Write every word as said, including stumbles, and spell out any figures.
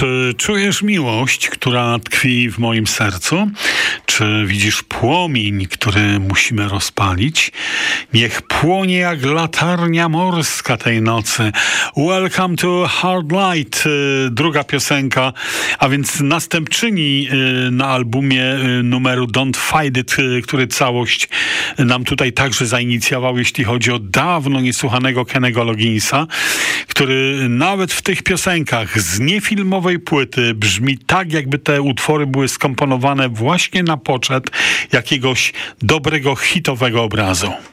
Czy czujesz miłość, która tkwi w moim sercu? Czy widzisz płomień, który musimy rozpalić? Niech płonie jak latarnia morska tej nocy. Welcome to Hard Light, druga piosenka, a więc następczyni na albumie numeru Don't Fight It, który całość nam tutaj także zainicjował, jeśli chodzi o dawno niesłuchanego Kennego Logginsa, który nawet w tych piosenkach z niefilmowej płyty brzmi tak, jakby te utwory były skomponowane właśnie na poczet jakiegoś dobrego, hitowego obrazu.